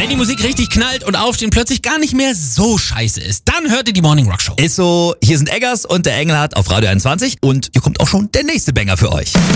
Wenn die Musik richtig knallt und Aufstehen plötzlich gar nicht mehr so scheiße ist, dann hört ihr die Morning Rock Show. Ist so, hier sind Eggers und der Engelhardt auf Radio 21 und hier kommt auch schon der nächste Banger für euch.